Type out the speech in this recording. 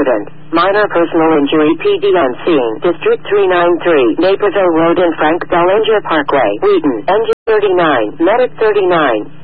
accident. Minor personal injury. PD on scene. District 393. Naperville Road and Frank Bellinger Parkway. Wheaton. Engine 39. Medic 39.